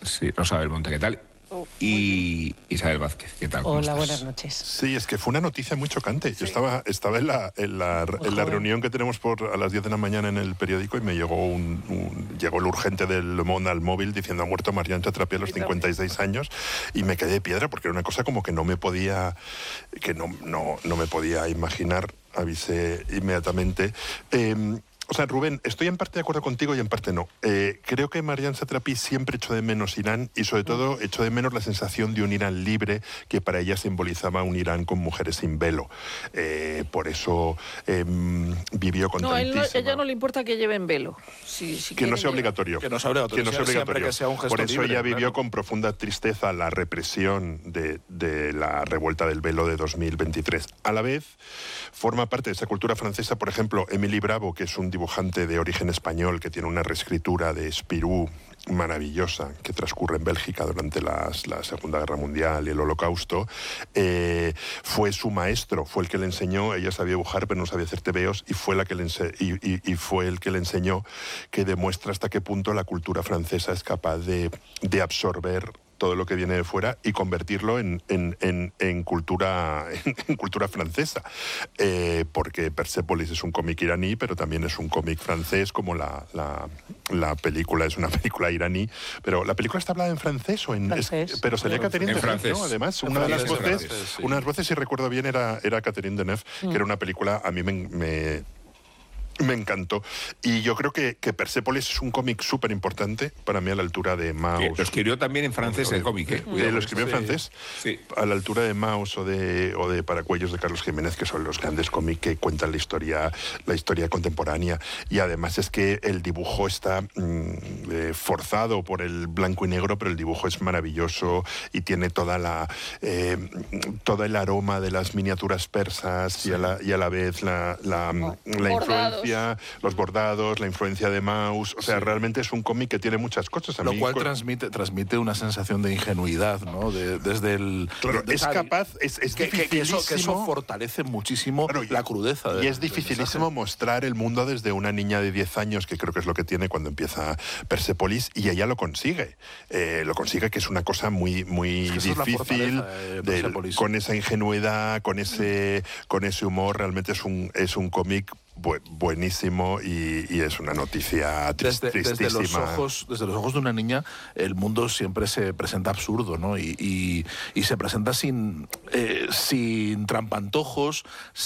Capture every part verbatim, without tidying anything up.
Sí, Rosa Belmonte, ¿qué tal? Oh, y Isabel Vázquez, ¿qué tal? Hola, buenas noches. Sí, es que fue una noticia muy chocante. Yo sí. estaba, estaba en, la, en, la, en la reunión que tenemos por a las diez de la mañana en el periódico y me llegó un, un llegó el urgente del Le Monde al móvil diciendo ha muerto Marianne Satrapi a los cincuenta y seis años y me quedé de piedra porque era una cosa como que no me podía que no, no, no me podía imaginar. Avisé inmediatamente. Eh, O sea, Rubén, estoy en parte de acuerdo contigo y en parte no. Eh, creo que Marianne Satrapi siempre echó de menos Irán y sobre todo echó de menos la sensación de un Irán libre que para ella simbolizaba un Irán con mujeres sin velo. Eh, por eso eh, vivió con no, tantísima... No, ella no le importa que lleven velo. Si, si que no sea obligatorio. Que no sea obligatorio. Que no sea obligatorio. Que sea un gesto por eso libre, ella vivió claro. con profunda tristeza la represión de, de la revuelta del velo de dos mil veintitrés. A la vez, forma parte de esa cultura francesa, por ejemplo, Émilie Bravo, que es un dibujante de origen español que tiene una reescritura de Spirou maravillosa que transcurre en Bélgica durante las, la Segunda Guerra Mundial y el Holocausto, eh, fue su maestro, fue el que le enseñó, ella sabía dibujar pero no sabía hacer tebeos y fue, la que le ense y, y, y fue el que le enseñó, que demuestra hasta qué punto la cultura francesa es capaz de, de absorber todo lo que viene de fuera y convertirlo en, en, en, en, cultura, en, en cultura francesa. Eh, porque Persépolis es un cómic iraní, pero también es un cómic francés, como la, la, la película es una película iraní. Pero la película está hablada en francés, o en, francés. Es, pero sería Catherine Deneuve, ¿no? Además, en una de las francés, voces, francés, sí. una de las voces, si recuerdo bien, era, era Catherine Deneuve, mm. que era una película, a mí me... me Me encantó. Y yo creo que, que Persépolis es un cómic súper importante, para mí a la altura de Maus. Lo escribió también en francés el cómic, ¿eh? eh lo escribió en sí. francés. Sí. A la altura de Maus o de, o de Paracuellos de Carlos Jiménez, que son los grandes cómics que cuentan la historia, la historia contemporánea. Y además es que el dibujo está mmm, eh, forzado por el blanco y negro, pero el dibujo es maravilloso y tiene toda la eh, todo el aroma de las miniaturas persas sí. y, a la, y a la vez la, la, oh. la influencia, los bordados, la influencia de Maus. O sea, sí. realmente es un cómic que tiene muchas cosas. A Lo mí, cual transmite, transmite una sensación de ingenuidad, ¿no? De, desde el... Claro, de, es tal, capaz, es, es que, dificilísimo... Que eso, que eso fortalece muchísimo claro, y, la crudeza. De, y es del, dificilísimo del mostrar el mundo desde una niña de diez años, que creo que es lo que tiene cuando empieza Persépolis, y ella lo consigue. Eh, lo consigue, que es una cosa muy, muy es que difícil, de del, con esa ingenuidad, con ese, con ese humor. Realmente es un, es un cómic Bu buenísimo y, y es una noticia desde, tristísima. Desde los, ojos, desde los ojos de una niña, el mundo siempre se presenta absurdo, ¿no? Y, y, y se presenta sin, eh, sin trampantojos,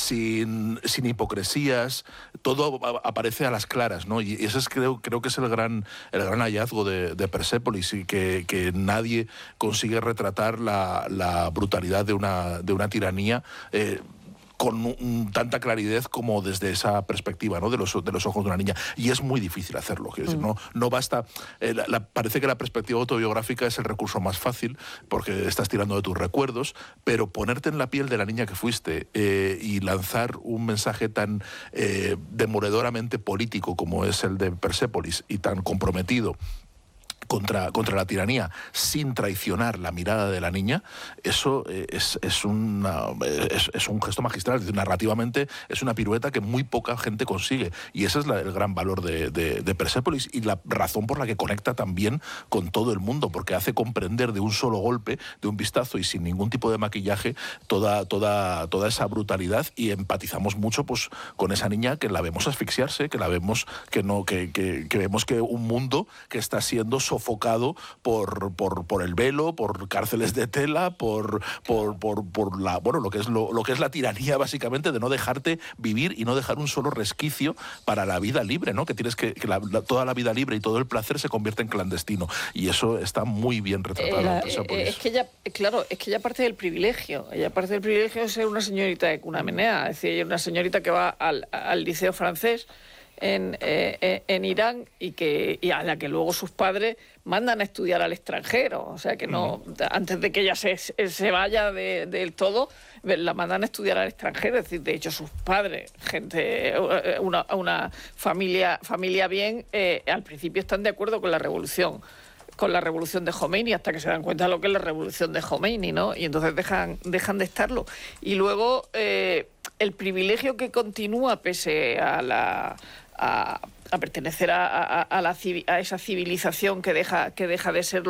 sin, sin hipocresías, todo aparece a las claras, ¿no? Y ese es, creo, creo que es el gran, el gran hallazgo de, de Persépolis, y que, que nadie consigue retratar la, la brutalidad de una, de una tiranía eh, con un, tanta claridad como desde esa perspectiva, ¿no? de, los, de los ojos de una niña. Y es muy difícil hacerlo. Quiero decir, mm. no, no basta... Eh, la, la, parece que la perspectiva autobiográfica es el recurso más fácil, porque estás tirando de tus recuerdos, pero ponerte en la piel de la niña que fuiste eh, y lanzar un mensaje tan eh, demoledoramente político como es el de Persépolis, y tan comprometido Contra, contra la tiranía, sin traicionar la mirada de la niña, eso es, es, una, es, es un gesto magistral. Narrativamente es una pirueta que muy poca gente consigue, y ese es la, el gran valor de, de, de Persépolis, y la razón por la que conecta también con todo el mundo, porque hace comprender de un solo golpe, de un vistazo y sin ningún tipo de maquillaje, toda, toda, toda esa brutalidad, y empatizamos mucho pues, con esa niña, que la vemos asfixiarse, que la vemos que no, que, que, que vemos que un mundo que está siendo sofocado por, por, por el velo, por cárceles de tela, por, por, por, por la, bueno, lo que es lo, lo que es la tiranía, básicamente, de no dejarte vivir y no dejar un solo resquicio para la vida libre, ¿no? Que tienes que, que la, la, toda la vida libre y todo el placer se convierte en clandestino, y eso está muy bien retratado eh, la, en Persépolis. Eh, es que ella, claro, es que ella parte del privilegio, ella parte del privilegio de ser una señorita de cuna menea, es decir, una señorita que va al, al liceo francés en, eh, en Irán, y que y a la que luego sus padres mandan a estudiar al extranjero, o sea que no, uh-huh. antes de que ella se, se vaya de, del todo, la mandan a estudiar al extranjero. Es decir, de hecho sus padres, gente, una, una familia, familia bien, eh, al principio están de acuerdo con la revolución, con la revolución de Jomeini, hasta que se dan cuenta de lo que es la revolución de Jomeini, ¿no? Y entonces dejan, dejan de estarlo. Y luego eh, el privilegio que continúa pese a la a, a pertenecer a, a, a, la, a esa civilización que deja, que deja de ser